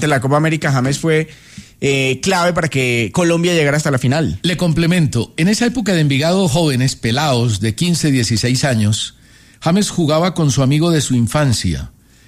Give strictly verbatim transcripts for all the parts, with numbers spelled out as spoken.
Obviamente la Copa América James fue eh, clave para que Colombia llegara hasta la final. Le complemento, en esa época de Envigado, jóvenes, pelados de quince, dieciséis años, James jugaba con su amigo de su infancia.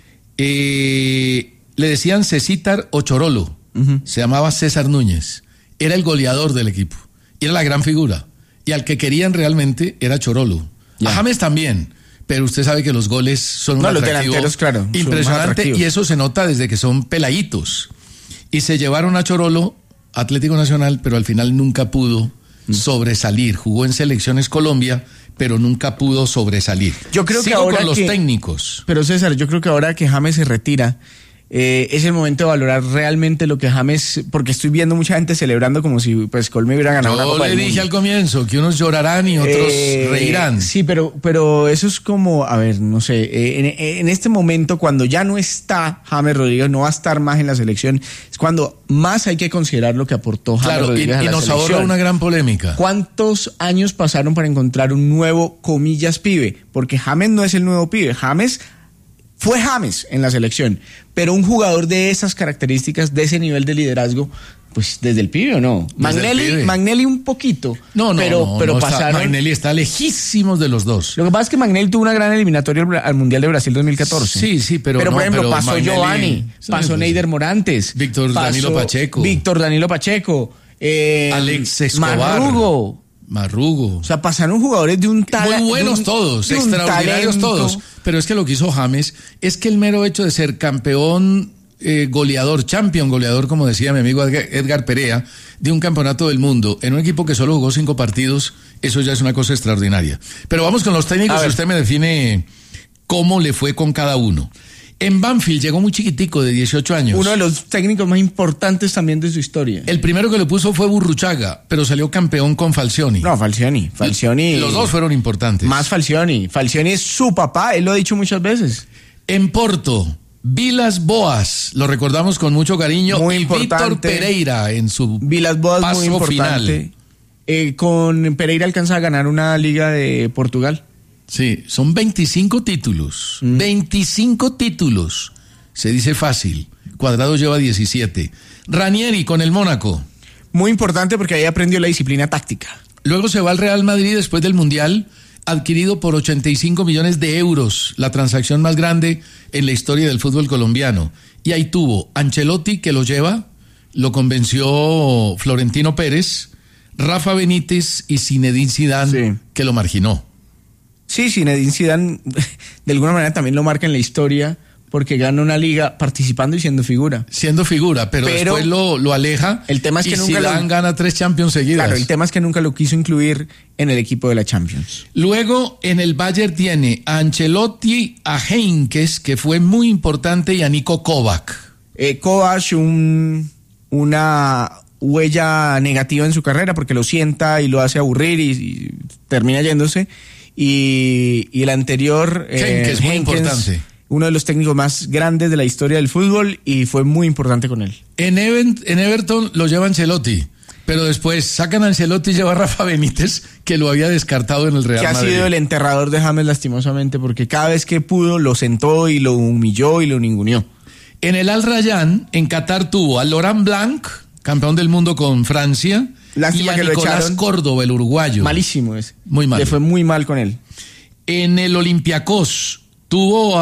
Eh, le decían Cecitar o Chorolo, uh-huh. Se llamaba César Núñez, era el goleador del equipo, era la gran figura, y al que querían realmente era Chorolo. Yeah. A James también, pero usted sabe que los goles son un no, atractivo los delanteros, claro, impresionante, y eso se nota desde que son peladitos. Y se llevaron a Chorolo, Atlético Nacional, pero al final nunca pudo mm. sobresalir. Jugó en Selecciones Colombia, pero nunca pudo sobresalir. Yo creo Sigo que ahora con los que, técnicos. Pero César, yo creo que ahora que James se retira, eh, es el momento de valorar realmente lo que James, porque estoy viendo mucha gente celebrando como si pues Colombia hubiera ganado yo una Copa le del dije mundo. al comienzo que unos llorarán y otros eh, reirán. Sí, pero, pero eso es como, a ver, no sé, eh, en, en este momento cuando ya no está James Rodríguez, no va a estar más en la selección, es cuando más hay que considerar lo que aportó James claro, Rodríguez y, a la y nos selección. ahorra una gran polémica. ¿Cuántos años pasaron para encontrar un nuevo, comillas, pibe? Porque James no es el nuevo pibe, James fue James en la selección, pero un jugador de esas características, de ese nivel de liderazgo, pues desde el pibe o no. Magnelli, Magnelli un poquito, no, no, pero, no, pero no pasaron. Está, Magnelli está lejísimos de los dos. Lo que pasa es que Magnelli tuvo una gran eliminatoria al Mundial de Brasil dos mil catorce. Sí, sí, pero Pero no, por ejemplo, pero pasó Magnelli, Giovanni, pasó pues, Neider Morantes, Víctor pasó Danilo Pacheco, Víctor Danilo Pacheco, eh, Alex Escobar, Marrugo. Marrugo. O sea, pasaron jugadores de un talento. Muy buenos un, todos, extraordinarios todos. Pero es que lo que hizo James es que el mero hecho de ser campeón, eh, goleador, champion goleador, como decía mi amigo Edgar Perea, de un campeonato del mundo, en un equipo que solo jugó cinco partidos, eso ya es una cosa extraordinaria. Pero vamos con los técnicos y usted me define cómo le fue con cada uno. En Banfield llegó muy chiquitico, de dieciocho años. Uno de los técnicos más importantes también de su historia. El primero que le puso fue Burruchaga, pero salió campeón con Falcioni. No, Falcioni. Falcioni. Los dos fueron importantes. Más Falcioni. Falcioni es su papá, él lo ha dicho muchas veces. En Porto, Vilas Boas, lo recordamos con mucho cariño. Muy y importante. Víctor Pereira en su Vilas Boas paso muy importante. Final. Eh, con Pereira alcanza a ganar una liga de Portugal. Sí, son veinticinco títulos. Mm. veinticinco títulos. Se dice fácil. Cuadrado lleva diecisiete. Ranieri con el Mónaco. Muy importante porque ahí aprendió la disciplina táctica. Luego se va al Real Madrid después del Mundial, adquirido por ochenta y cinco millones de euros, la transacción más grande en la historia del fútbol colombiano. Y ahí tuvo Ancelotti, que lo lleva, lo convenció Florentino Pérez, Rafa Benítez y Zinedine Zidane, sí. que lo marginó. Sí, Zinedine Zidane de alguna manera también lo marca en la historia porque gana una liga participando y siendo figura. Siendo figura, pero, pero después lo, lo aleja. El tema es que y nunca Zidane lo, gana tres Champions seguidas. Claro, el tema es que nunca lo quiso incluir en el equipo de la Champions. Luego en el Bayern tiene a Ancelotti, a Heinkes, que fue muy importante, y a Niko Kovac. Eh, Kovac, un, una huella negativa en su carrera porque lo sienta y lo hace aburrir y, y termina yéndose. Y, y el anterior, eh, es muy Henkens, importante. Uno de los técnicos más grandes de la historia del fútbol y fue muy importante con él. En, Even, en Everton lo lleva Ancelotti, pero después sacan a Ancelotti y lleva a Rafa Benítez, que lo había descartado en el Real Madrid. Que ha sido el enterrador de James lastimosamente, porque cada vez que pudo lo sentó y lo humilló y lo ninguneó. En el Al Rayyan, en Qatar, tuvo a Laurent Blanc, campeón del mundo con Francia, Lástima y a que Nicolás lo echaron. Córdoba, el uruguayo. Malísimo ese. Muy mal. Le fue muy mal con él. En el Olympiacos tuvo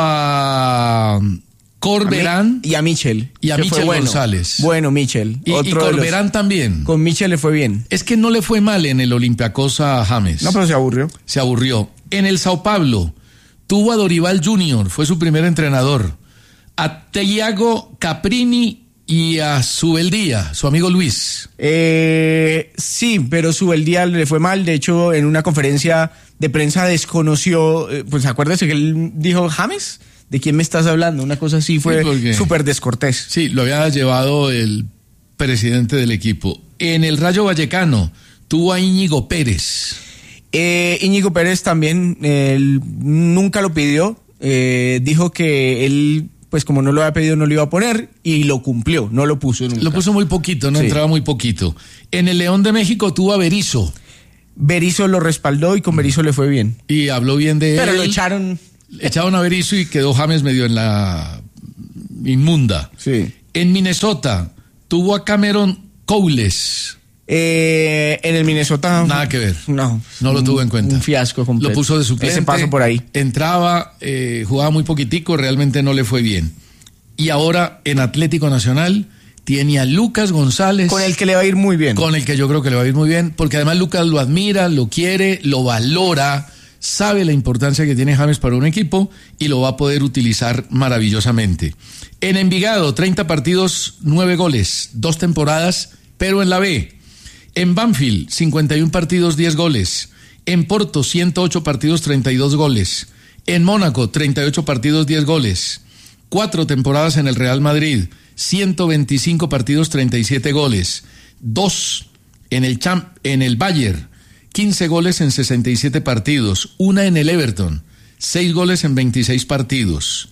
a Corberán. Y a Michel. Y a Michel bueno. González. Bueno, Michel. Y, Otro y Corberán los... también. Con Michel le fue bien. Es que no le fue mal en el Olympiacos a James. No, pero se aburrió. Se aburrió. En el Sao Paulo tuvo a Dorival junior, fue su primer entrenador. A Thiago Caprini y a Subeldía, su amigo Luis. Eh, sí, pero Subeldía le fue mal. De hecho, en una conferencia de prensa desconoció, eh, pues acuérdese que él dijo, James, ¿de quién me estás hablando? Una cosa así fue sí, súper descortés. Sí, lo había llevado el presidente del equipo. En el Rayo Vallecano tuvo a Íñigo Pérez. Eh, Íñigo Pérez también, él nunca lo pidió. Eh, dijo que él... pues como no lo había pedido no lo iba a poner y lo cumplió, no lo puso nunca. Lo puso muy poquito, no sí. entraba muy poquito. En el León de México tuvo a Berizzo. Berizzo lo respaldó y con Berizzo le fue bien. Y habló bien de Pero él. Pero lo echaron. Echaron a Berizzo y quedó James medio en la inmunda. Sí. En Minnesota tuvo a Cameron Cowles. Eh, en el Minnesota... Nada que ver. No. No lo tuvo en cuenta. Un fiasco completo. Lo puso de suplente. Ese paso por ahí. Entraba, eh, jugaba muy poquitico, realmente no le fue bien. Y ahora en Atlético Nacional tiene a Lucas González. Con el que le va a ir muy bien. Con el que yo creo que le va a ir muy bien, porque además Lucas lo admira, lo quiere, lo valora, sabe la importancia que tiene James para un equipo y lo va a poder utilizar maravillosamente. En Envigado, treinta partidos, nueve goles, dos temporadas, pero en la B. En Banfield, cincuenta y uno partidos, diez goles. En Porto, ciento ocho partidos, treinta y dos goles. En Mónaco, treinta y ocho partidos, diez goles. Cuatro temporadas en el Real Madrid, ciento veinticinco partidos, treinta y siete goles. Dos en el, Champ, en el Bayern, quince goles en sesenta y siete partidos. Una en el Everton, seis goles en veintiséis partidos.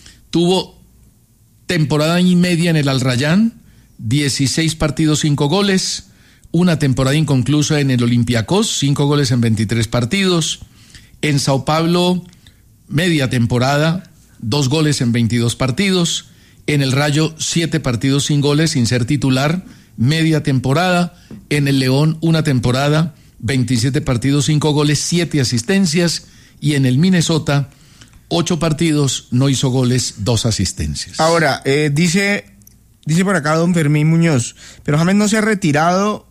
Tuvo temporada y media en el Al Rayyan, dieciséis partidos, cinco goles. Una temporada inconclusa en el Olympiacos, cinco goles en veintitrés partidos. En Sao Paulo, media temporada, dos goles en veintidós partidos. En el Rayo, siete partidos sin goles, sin ser titular, media temporada. En el León, una temporada, veintisiete partidos, cinco goles, siete asistencias. Y en el Minnesota, ocho partidos, no hizo goles, dos asistencias. Ahora, eh, dice, dice por acá don Fermín Muñoz, pero James no se ha retirado...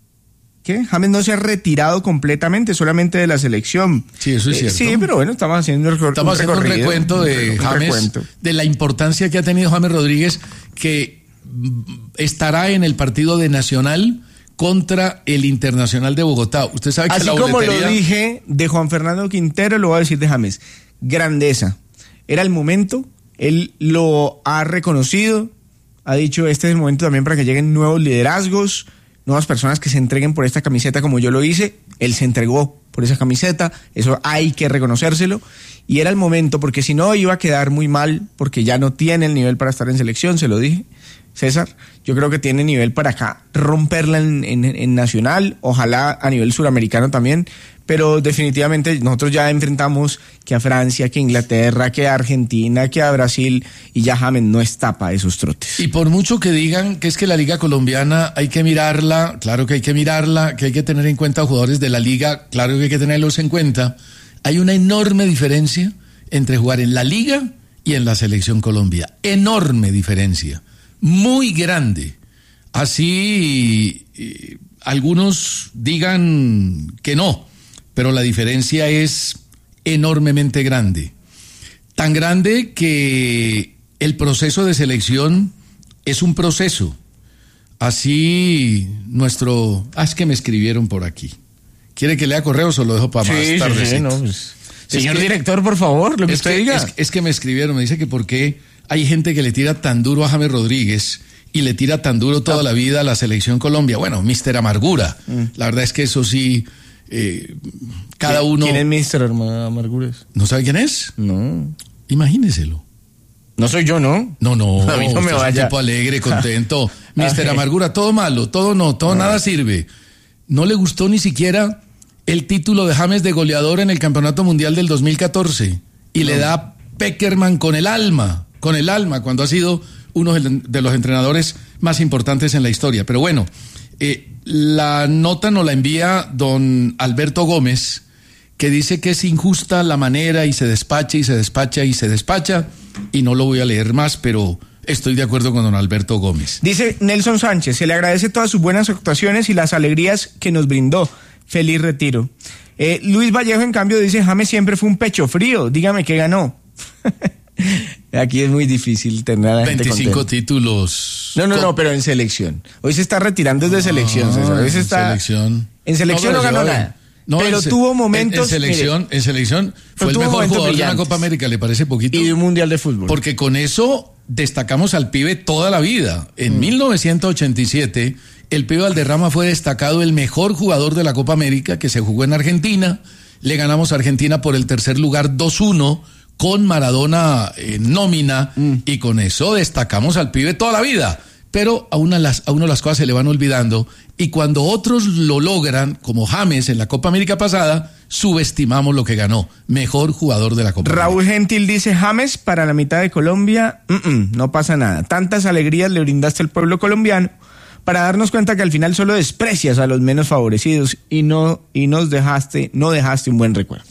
¿Qué? James no se ha retirado completamente, solamente de la selección. Sí, eso es cierto. Eh, sí, pero bueno, estamos haciendo el recor- Estamos un haciendo un recuento de un James, recuento. de la importancia que ha tenido James Rodríguez, que estará en el partido de Nacional contra el Internacional de Bogotá. Usted sabe que Así la como boletería... lo dije de Juan Fernando Quintero, lo voy a decir de James. Grandeza. Era el momento, él lo ha reconocido, ha dicho, este es el momento también para que lleguen nuevos liderazgos, nuevas personas que se entreguen por esta camiseta como yo lo hice. Él se entregó por esa camiseta, eso hay que reconocérselo, y era el momento, porque si no iba a quedar muy mal, porque ya no tiene el nivel para estar en selección, se lo dije, César, yo creo que tiene nivel para acá, romperla en, en, en Nacional, ojalá a nivel suramericano también, pero definitivamente nosotros ya enfrentamos que a Francia, que a Inglaterra, que a Argentina, que a Brasil, y ya James no está para esos trotes. Y por mucho que digan que es que la liga colombiana hay que mirarla, claro que hay que mirarla, que hay que tener en cuenta jugadores de la liga, claro que hay que tenerlos en cuenta, hay una enorme diferencia entre jugar en la liga y en la selección Colombia, enorme diferencia, muy grande. Así eh, algunos digan que no, pero la diferencia es enormemente grande. Tan grande que el proceso de selección es un proceso. Así nuestro... Ah, es que me escribieron por aquí. ¿Quiere que lea correos o lo dejo para más sí, tarde? Sí, sí, no, pues, señor que, director, por favor, lo que usted que, diga. Es, es que me escribieron, me dice que por qué hay gente que le tira tan duro a James Rodríguez y le tira tan duro toda la vida a la selección Colombia. Bueno, mister Amargura. Mm. La verdad es que eso sí... Eh, cada uno... ¿Quién es mister Amarguras? ¿No sabe quién es? No. Imagíneselo. No soy yo, ¿no? No, no. A mí no me usted vaya. Es un tipo alegre, contento. mister Amargura, todo malo, todo no, todo no. Nada sirve. No le gustó ni siquiera el título de James de goleador en el Campeonato Mundial del dos mil catorce. Y no. Le da Peckerman con el alma, con el alma, cuando ha sido uno de los entrenadores más importantes en la historia. Pero bueno... Eh, la nota nos la envía don Alberto Gómez, que dice que es injusta la manera y se despacha y se despacha y se despacha, y no lo voy a leer más, pero estoy de acuerdo con don Alberto Gómez. Dice Nelson Sánchez, se le agradece todas sus buenas actuaciones y las alegrías que nos brindó. Feliz retiro. Eh, Luis Vallejo, en cambio, dice, James siempre fue un pecho frío, dígame qué ganó. Aquí es muy difícil tener a la gente veinticinco contenta. Títulos. No, no, no, pero en selección. Hoy se está retirando desde ah, selección, César. Hoy se está... selección. En selección no, no ganó nada. No, pero en, tuvo momentos... En, en selección, mire, en selección fue el mejor jugador de la Copa América, ¿le parece poquito? Y de un Mundial de Fútbol. Porque con eso destacamos al pibe toda la vida. En mm. mil novecientos ochenta y siete, el pibe Valderrama fue destacado el mejor jugador de la Copa América, que se jugó en Argentina. Le ganamos a Argentina por el tercer lugar dos uno, con Maradona eh, nómina, mm. y con eso destacamos al pibe toda la vida. Pero a, una las, a uno las cosas se le van olvidando, y cuando otros lo logran, como James en la Copa América pasada, subestimamos lo que ganó. Mejor jugador de la Copa Raúl Gentil dice, James, para la mitad de Colombia, mm-mm, no pasa nada. Tantas alegrías le brindaste al pueblo colombiano para darnos cuenta que al final solo desprecias a los menos favorecidos y no y nos dejaste, no dejaste un buen recuerdo.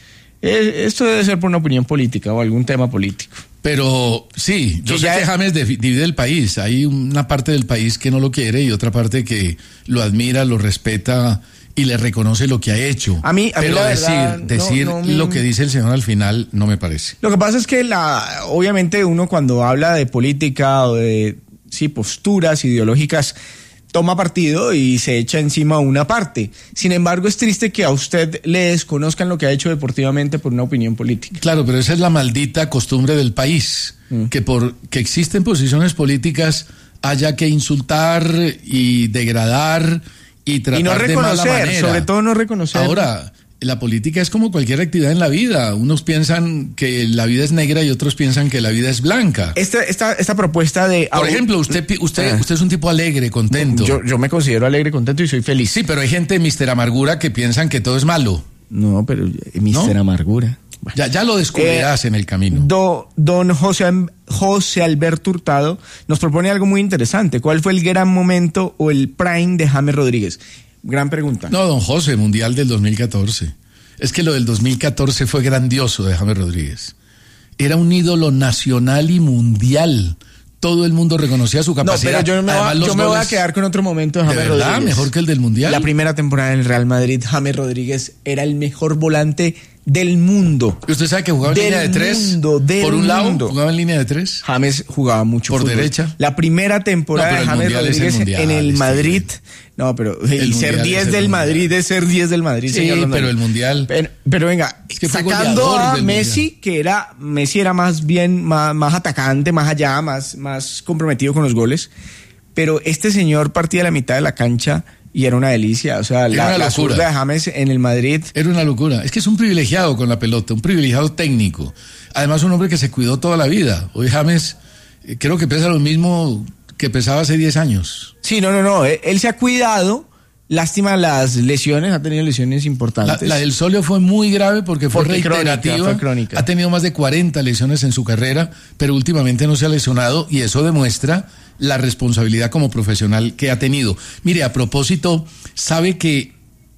Eh, esto debe ser por una opinión política o algún tema político. Pero sí, yo Que sé ya- que James defi- divide el país. Hay una parte del país que no lo quiere y otra parte que lo admira, lo respeta y le reconoce lo que ha hecho. A mí- a mí Pero la decir, verdad, no- decir no- lo que dice el señor al final no me parece. Lo que pasa es que la, obviamente uno cuando habla de política o de sí, posturas ideológicas toma partido y se echa encima una parte. Sin embargo, es triste que a usted le desconozcan lo que ha hecho deportivamente por una opinión política. Claro, pero esa es la maldita costumbre del país, Mm. que por que existen posiciones políticas haya que insultar y degradar y tratar Y no de mala reconocer, manera. sobre todo no reconocer. Ahora, la política es como cualquier actividad en la vida. Unos piensan que la vida es negra y otros piensan que la vida es blanca. Esta, esta, esta propuesta de... Por ejemplo, usted pi- usted Ah. usted es un tipo alegre, contento. Yo, yo me considero alegre, contento y soy feliz. Sí, pero hay gente mister Amargura que piensan que todo es malo. No, pero eh, mister ¿No? Amargura. Bueno. Ya ya lo descubrirás en el camino. Do- don José, José Alberto Hurtado nos propone algo muy interesante. ¿Cuál fue el gran momento o el prime de James Rodríguez? Gran pregunta. No, don José, Mundial del dos mil catorce. Es que lo del dos mil catorce fue grandioso de James Rodríguez. Era un ídolo nacional y mundial. Todo el mundo reconocía su No, capacidad. pero yo me, Además, voy, los yo me voy a goles- quedar con otro momento de ¿De James verdad? Rodríguez. ¿Mejor que el del Mundial? La primera temporada en el Real Madrid, James Rodríguez era el mejor volante del mundo. ¿Y usted sabe que jugaba en Del línea de tres? mundo, del Por un lado, mundo. jugaba en línea de tres. James jugaba mucho Por fútbol. derecha. La primera temporada No, pero de el James mundial es el Rodríguez mundial, en el está Madrid. bien. No, pero y El ser mundial diez es el del mundial. Madrid es ser diez del Madrid, Sí, señor Rondón. pero el mundial. Pero, pero venga, Es que fue sacando goleador a del Messi, mundial. que era Messi era más bien más, más atacante, más allá, más, más comprometido con los goles. Pero este señor partía la mitad de la cancha y era una delicia. O sea, Era la, una la locura. zurda de James en el Madrid. Era una locura. Es que es un privilegiado con la pelota, un privilegiado técnico. Además, un hombre que se cuidó toda la vida. Hoy James eh, creo que pesa lo mismo que pesaba hace diez años. Sí, no, no, no. Él, él se ha cuidado. Lástima las lesiones, ha tenido lesiones La, importantes. la del Solio fue muy grave porque fue Porque reiterativa. crónica, fue crónica. Ha tenido más de cuarenta lesiones en su carrera, pero últimamente no se ha lesionado y eso demuestra la responsabilidad como profesional que ha tenido. Mire, a propósito, sabe que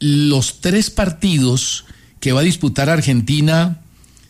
los tres partidos que va a disputar Argentina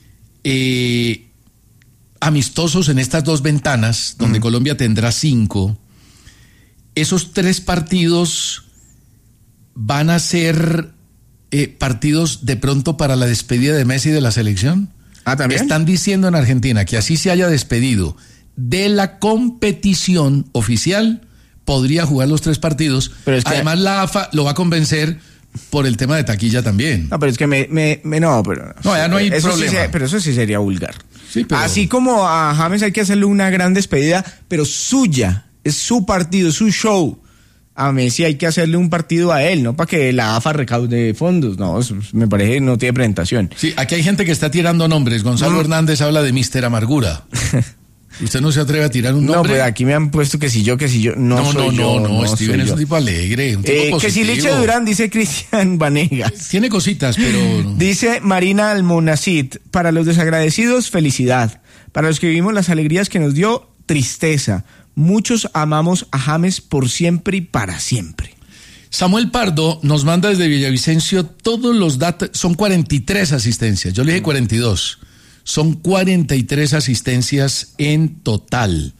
eh, amistosos en estas dos ventanas, donde Mm. Colombia tendrá cinco, esos tres partidos van a ser eh, partidos de pronto para la despedida de Messi de la selección. Ah, ¿también? Están diciendo en Argentina que así se haya despedido de la competición oficial, podría jugar los tres partidos. Pero es que- Además, la A F A lo va a convencer por el tema de taquilla también. No, pero es que me, me, me- no, pero No, ya no hay eso sí problema. se- pero eso sí sería vulgar. Sí, pero- Así como a James hay que hacerle una gran despedida, pero suya, es su partido, su show. A Messi hay que hacerle un partido a él, no para que la A F A recaude fondos. No, eso me parece que no tiene presentación. Sí, aquí hay gente que está tirando nombres. Gonzalo No. Hernández habla de mister Amargura. ¿Usted no se atreve a tirar un No, nombre? pues aquí me han puesto que si yo, que si yo. No, no, soy no, yo, no, no, soy Steven es yo. un tipo alegre, un tipo Eh, que si positivo. Liche Durán, dice Cristian Vanegas. Tiene cositas, pero... Dice Marina Almonacid, para los desagradecidos, felicidad. Para los que vivimos las alegrías que nos dio, tristeza. Muchos amamos a James por siempre y para siempre. Samuel Pardo nos manda desde Villavicencio todos los datos, son cuarenta y tres asistencias, yo le dije cuarenta y dos, son cuarenta y tres asistencias en total.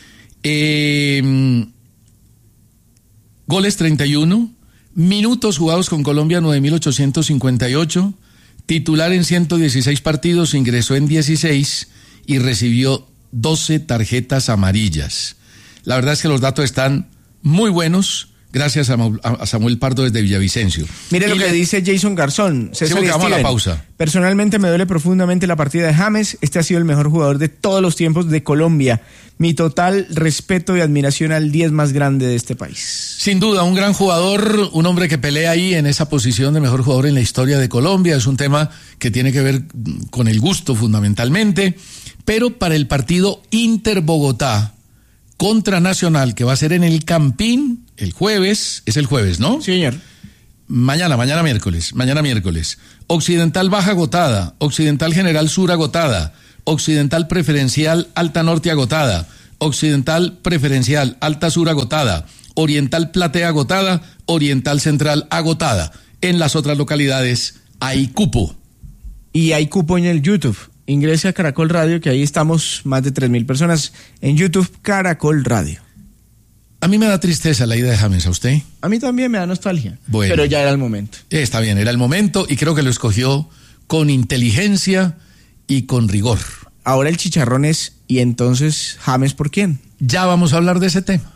Eh, goles treinta y uno, minutos jugados con Colombia nueve mil ochocientos cincuenta y ocho, titular en ciento dieciséis partidos, ingresó en dieciséis y recibió doce tarjetas amarillas. La verdad es que los datos están muy buenos. Gracias a, a Samuel Pardo desde Villavicencio. Mire lo Y que le- dice Jason Garzón. César Sí, porque y vamos a la Steven. pausa. Personalmente me duele profundamente la partida de James. Este ha sido el mejor jugador de todos los tiempos de Colombia. Mi total respeto y admiración al diez más grande de este país. Sin duda, un gran jugador, un hombre que pelea ahí en esa posición de mejor jugador en la historia de Colombia. Es un tema que tiene que ver con el gusto fundamentalmente. Pero para el partido Inter-Bogotá contra Nacional, que va a ser en el Campín el jueves, es el jueves, ¿no? Sí, señor. mañana, mañana miércoles, mañana miércoles. Occidental Baja agotada, Occidental General Sur agotada, Occidental Preferencial Alta Norte agotada, Occidental Preferencial Alta Sur agotada, Oriental Platea agotada, Oriental Central agotada. En las otras localidades hay cupo. Y hay cupo en el YouTube. Ingrese a Caracol Radio, que ahí estamos más de tres mil personas en YouTube, Caracol Radio. A mí me da tristeza la ida de James, ¿a usted? A mí también me da nostalgia, bueno, pero ya era el momento. Está bien, era el momento y creo que lo escogió con inteligencia y con rigor. Ahora el chicharrón es, ¿y entonces James por quién? Ya vamos a hablar de ese tema.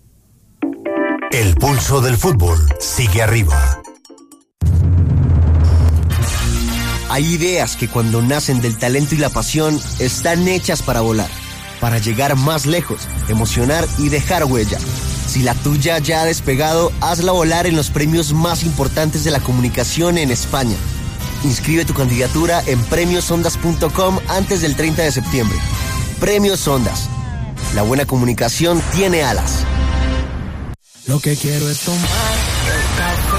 El pulso del fútbol sigue arriba. Hay ideas que cuando nacen del talento y la pasión están hechas para volar, para llegar más lejos, emocionar y dejar huella. Si la tuya ya ha despegado, hazla volar en los premios más importantes de la comunicación en España. Inscribe tu candidatura en premios ondas punto com antes del treinta de septiembre. Premios Ondas. La buena comunicación tiene alas. Lo que quiero es tomar café.